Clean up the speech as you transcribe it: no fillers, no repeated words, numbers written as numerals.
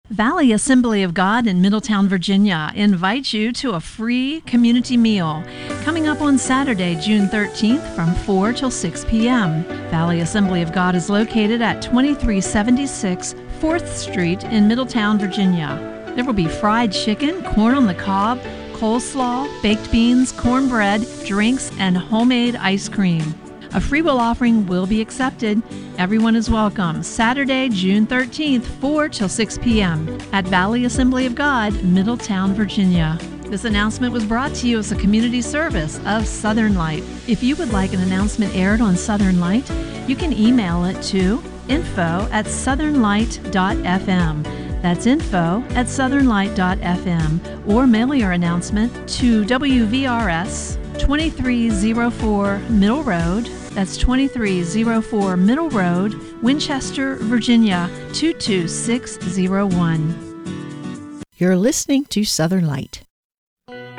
Valley Assembly of God in Middletown, Virginia invites you to a free community meal coming up on Saturday, June 13th from 4 till 6 p.m. Valley Assembly of God is located at 2376 4th Street in Middletown, Virginia. There will be fried chicken, corn on the cob, coleslaw, baked beans, cornbread, drinks, and homemade ice cream. A free will offering will be accepted. Everyone is welcome. Saturday, June 13th, 4 till 6 p.m. at Valley Assembly of God, Middletown, Virginia. This announcement was brought to you as a community service of Southern Light. If you would like an announcement aired on Southern Light, you can email it to info@southernlight.fm. That's info@southernlight.fm, or mail your announcement to WVRS 2304 Middle Road. That's 2304 Middle Road, Winchester, Virginia 22601. You're listening to Southern Light.